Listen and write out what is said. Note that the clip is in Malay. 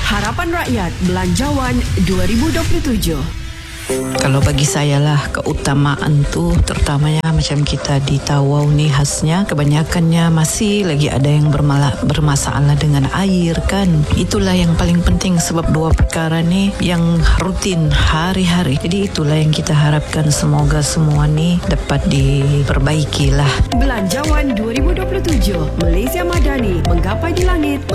Harapan Rakyat Belanjawan 2027. Kalau bagi saya lah, keutamaan tu terutamanya macam kita di Tawau ni khasnya kebanyakannya masih lagi ada yang bermasalah dengan air kan. Itulah yang paling penting sebab dua perkara ni yang rutin hari-hari. Jadi itulah yang kita harapkan, semoga semua ni dapat diperbaiki lah. Belanjawan 2027, Malaysia Madani menggapai di langit.